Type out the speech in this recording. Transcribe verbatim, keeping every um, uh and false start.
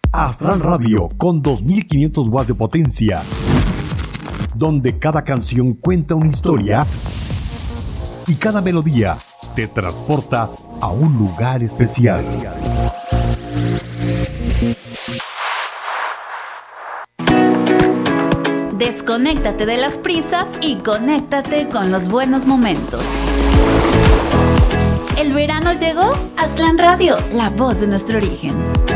Aztlán Radio con dos mil quinientos watts de potencia, donde cada canción cuenta una historia y cada melodía te transporta a un lugar especial. Desconéctate de las prisas y conéctate con los buenos momentos. ¿El verano llegó? Aztlán Radio, la voz de nuestro origen.